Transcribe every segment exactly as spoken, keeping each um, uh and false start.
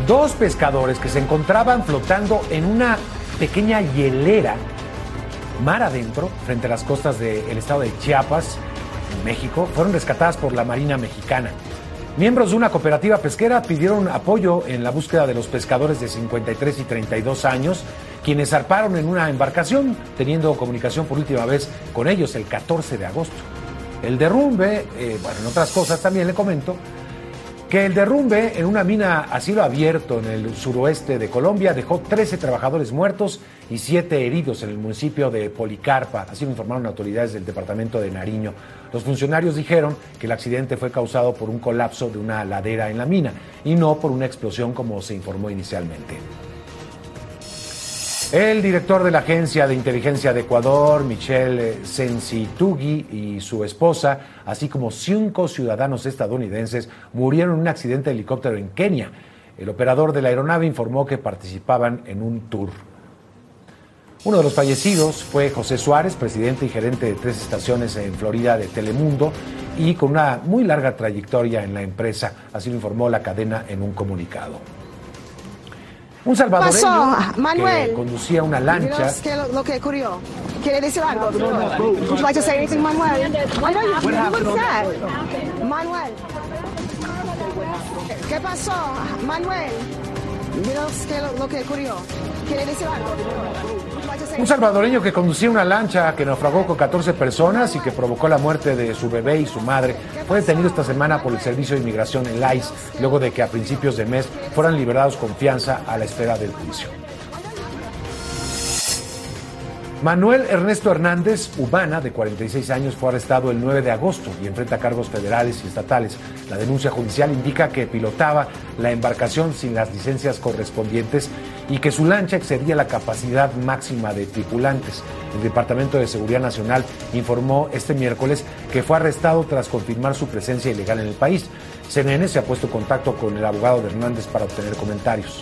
Dos pescadores que se encontraban flotando en una pequeña hielera mar adentro, frente a las costas del estado de Chiapas, en México, fueron rescatadas por la Marina Mexicana. Miembros de una cooperativa pesquera pidieron apoyo en la búsqueda de los pescadores de cincuenta y tres y treinta y dos años, quienes zarparon en una embarcación, teniendo comunicación por última vez con ellos el catorce de agosto. El derrumbe, eh, bueno, en otras cosas también le comento, que el derrumbe en una mina a cielo abierto en el suroeste de Colombia dejó trece trabajadores muertos y siete heridos en el municipio de Policarpa, así lo informaron autoridades del departamento de Nariño. Los funcionarios dijeron que el accidente fue causado por un colapso de una ladera en la mina y no por una explosión como se informó inicialmente. El director de la Agencia de Inteligencia de Ecuador, Michel Sensitugui, y su esposa, así como cinco ciudadanos estadounidenses, murieron en un accidente de helicóptero en Kenia. El operador de la aeronave informó que participaban en un tour. Uno de los fallecidos fue José Suárez, presidente y gerente de tres estaciones en Florida de Telemundo y con una muy larga trayectoria en la empresa, así lo informó la cadena en un comunicado. Un salvadoreño pasó, Manuel? que conducía una lancha. ¿Qué lo, lo que ocurrió? ¿Quiere decir algo? Would you like to say anything, Manuel? I know you, you look sad. Manuel. ¿Qué pasó, Manuel? Mira qué lo, lo que ocurrió. ¿Quiere decir algo? Un salvadoreño que conducía una lancha que naufragó con catorce personas y que provocó la muerte de su bebé y su madre fue detenido esta semana por el Servicio de Inmigración, el I C E, luego de que a principios de mes fueran liberados con fianza a la espera del juicio. Manuel Ernesto Hernández Ubana, de cuarenta y seis años, fue arrestado el nueve de agosto y enfrenta cargos federales y estatales. La denuncia judicial indica que pilotaba la embarcación sin las licencias correspondientes y que su lancha excedía la capacidad máxima de tripulantes. El Departamento de Seguridad Nacional informó este miércoles que fue arrestado tras confirmar su presencia ilegal en el país. C N N se ha puesto en contacto con el abogado de Hernández para obtener comentarios.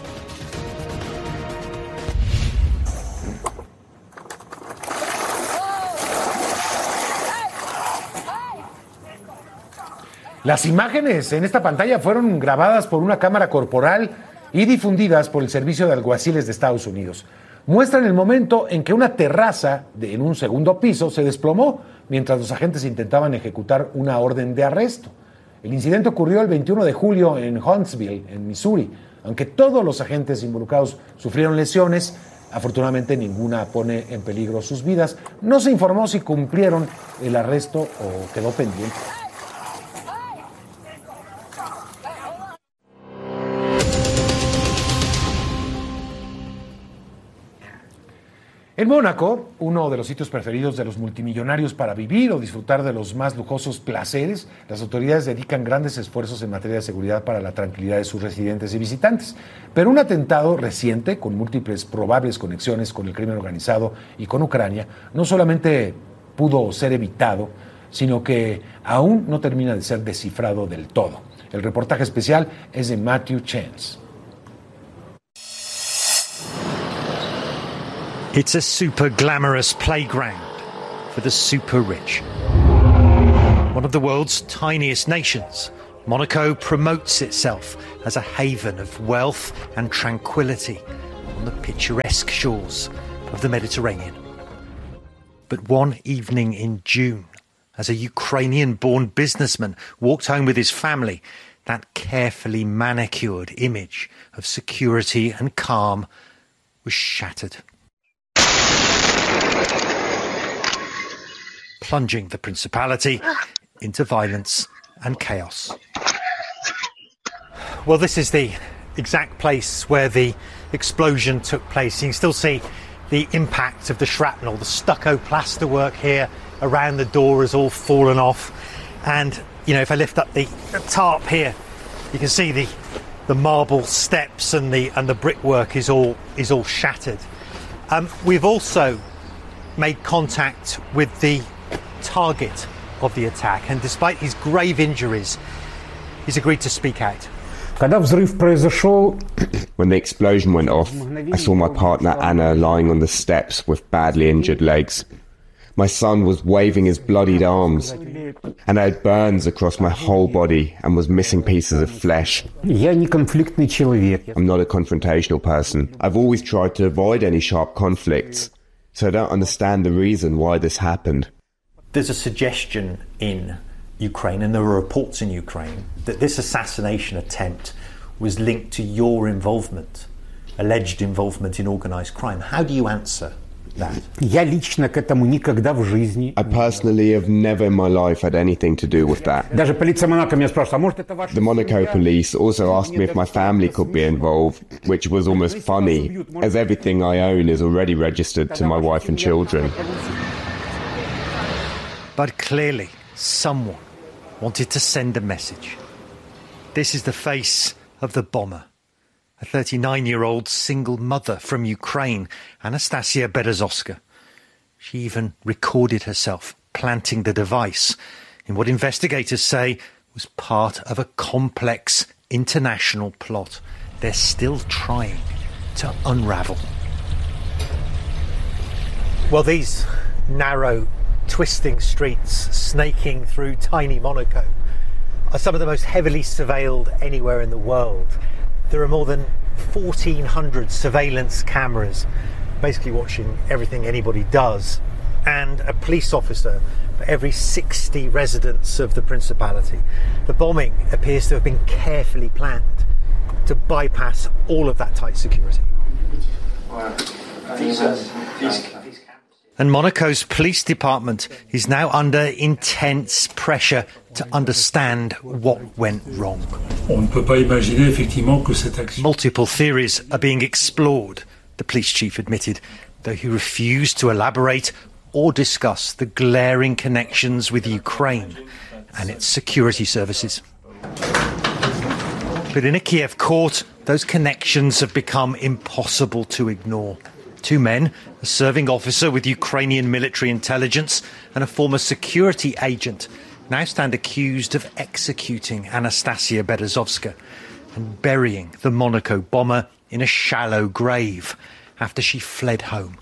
Las imágenes en esta pantalla fueron grabadas por una cámara corporal y difundidas por el Servicio de Alguaciles de Estados Unidos. Muestran el momento en que una terraza de, en un segundo piso se desplomó mientras los agentes intentaban ejecutar una orden de arresto. El incidente ocurrió el veintiuno de julio en Huntsville, en Missouri. Aunque todos los agentes involucrados sufrieron lesiones, afortunadamente ninguna pone en peligro sus vidas. No se informó si cumplieron el arresto o quedó pendiente. En Mónaco, uno de los sitios preferidos de los multimillonarios para vivir o disfrutar de los más lujosos placeres, las autoridades dedican grandes esfuerzos en materia de seguridad para la tranquilidad de sus residentes y visitantes. Pero un atentado reciente, con múltiples probables conexiones con el crimen organizado y con Ucrania, no solamente pudo ser evitado, sino que aún no termina de ser descifrado del todo. El reportaje especial es de Matthew Chance. It's a super glamorous playground for the super rich. One of the world's tiniest nations, Monaco promotes itself as a haven of wealth and tranquility on the picturesque shores of the Mediterranean. But one evening in June, as a Ukrainian-born businessman walked home with his family, that carefully manicured image of security and calm was shattered, plunging the principality into violence and chaos. Well, this is the exact place where the explosion took place. You can still see the impact of the shrapnel. The stucco plasterwork here around the door has all fallen off. And, you know, if I lift up the, the tarp here, you can see the the marble steps and the and the brickwork is all is all shattered. Um, we've also made contact with the target of the attack, and despite his grave injuries, he's agreed to speak out. When the explosion went off, I saw my partner Anna lying on the steps with badly injured legs. My son was waving his bloodied arms, and I had burns across my whole body and was missing pieces of flesh. Я не конфликтный человек. I'm not a confrontational person. I've always tried to avoid any sharp conflicts, so I don't understand the reason why this happened. There's a suggestion in Ukraine, and there are reports in Ukraine, that this assassination attempt was linked to your involvement, alleged involvement in organised crime. How do you answer that? Я лично к этому никогда в жизни. I personally have never in my life had anything to do with that. Даже полиция Монако меня спрашивала, а может это ваше? The Monaco police also asked me if my family could be involved, which was almost funny, as everything I own is already registered to my wife and children. But clearly, someone wanted to send a message. This is the face of the bomber. A thirty-nine-year-old single mother from Ukraine, Anastasia Berezovska. She even recorded herself planting the device in what investigators say was part of a complex international plot they're still trying to unravel. Well, these narrow, twisting streets snaking through tiny Monaco are some of the most heavily surveilled anywhere in the world. There are more than fourteen hundred surveillance cameras basically watching everything anybody does, and a police officer for every sixty residents of the Principality. The bombing appears to have been carefully planned to bypass all of that tight security. And Monaco's police department is now under intense pressure to understand what went wrong. Multiple theories are being explored, the police chief admitted, though he refused to elaborate or discuss the glaring connections with Ukraine and its security services. But in a Kiev court, those connections have become impossible to ignore. Two men, a serving officer with Ukrainian military intelligence and a former security agent, now stand accused of executing Anastasia Berezovska and burying the Monaco bomber in a shallow grave after she fled home.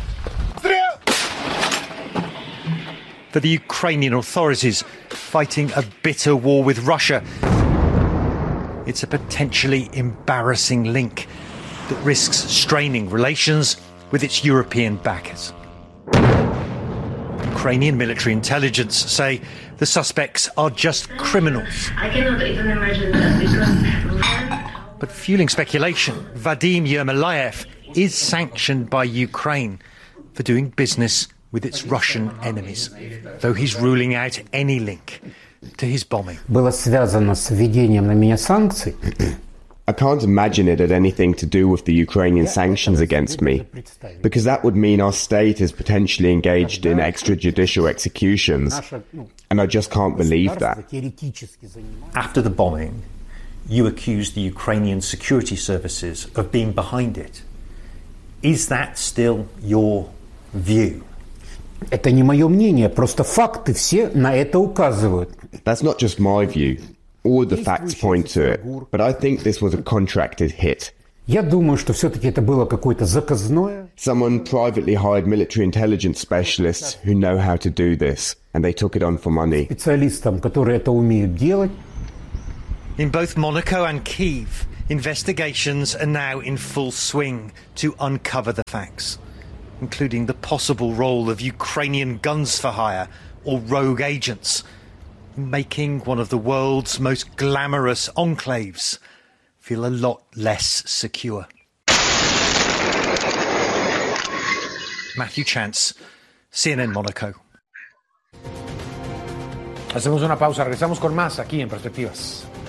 For the Ukrainian authorities fighting a bitter war with Russia, it's a potentially embarrassing link that risks straining relations with its European backers. Ukrainian military intelligence say the suspects are just criminals. I cannot even imagine that because... But fueling speculation, Vadim Yermolayev is sanctioned by Ukraine for doing business with its Russian enemies, though he's ruling out any link to his bombing. Было связано с введением на меня санкций. I can't imagine it had anything to do with the Ukrainian sanctions against me, because that would mean our state is potentially engaged in extrajudicial executions, and I just can't believe that. After the bombing, you accused the Ukrainian security services of being behind it. Is that still your view? Это не мое мнение, просто факты все на это указывают. That's not just my view. All the facts point to it, but I think this was a contracted hit. Я думаю, что все-таки это было какое-то заказное. Someone privately hired military intelligence specialists who know how to do this, and they took it on for money. Специалистам, которые это умеют делать. In both Monaco and Kyiv, investigations are now in full swing to uncover the facts, including the possible role of Ukrainian guns for hire or rogue agents, making one of the world's most glamorous enclaves feel a lot less secure. Matthew Chance, C N N Monaco. Hacemos una pausa, regresamos con más aquí en Perspectivas.